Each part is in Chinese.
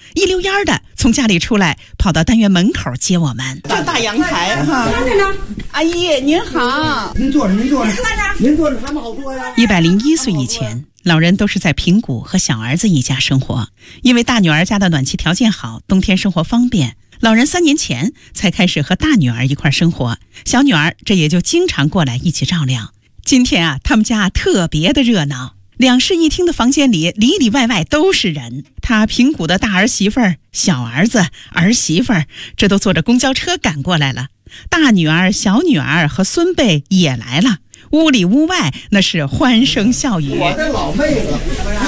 一溜烟的从家里出来，跑到单元门口接我们。 这大阳台哈，阿姨您好， 您坐着，您坐着，您坐着，还没好多呀。 101岁以前，老人都是在平谷和小儿子一家生活。因为大女儿家的暖气条件好，冬天生活方便，老人3年前才开始和大女儿一块生活，小女儿这也就经常过来一起照料。今天啊，他们家特别的热闹，2室1厅的房间里里里外外都是人。他平谷的大儿媳妇儿、小儿子、儿媳妇儿，这都坐着公交车赶过来了。大女儿、小女儿和孙辈也来了，屋里屋外那是欢声笑语。 我的老妹子，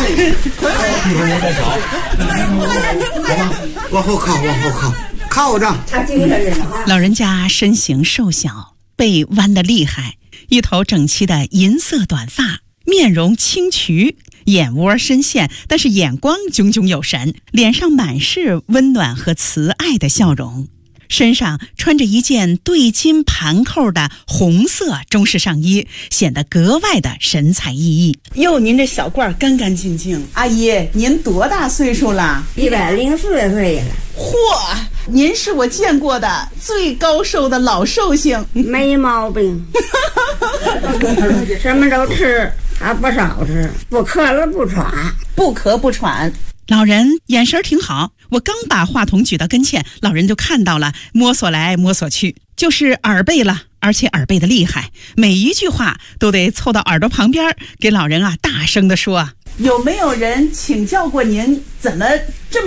往后靠，往后靠，靠着。 老人家身形瘦小，背弯得厉害，一头整齐的银色短发，面容清癯，眼窝深陷，但是眼光炯炯有神，脸上满是温暖和慈爱的笑容。身上穿着一件对襟盘扣的红色中式上衣，显得格外的神采奕奕。 哟，您这小褂干干净净。阿姨，您多大岁数了 ？104岁了。 嚯，您是我见过的最高寿的老寿星， 没毛病。什么都吃，还不少吃，不渴了不喘， 不咳不喘。 老人眼神挺好，我刚把话筒举到跟前，老人就看到了，摸索来摸索去，就是耳背了，而且耳背的厉害，每一句话都得凑到耳朵旁边，给老人啊大声的说。 有没有人请教过您怎么这么